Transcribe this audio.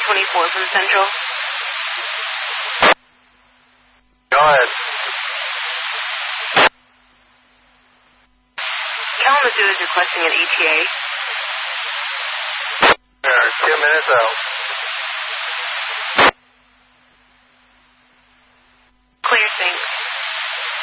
24 from Central. Go ahead. Kalamazoo is requesting an ETA. 2 minutes out.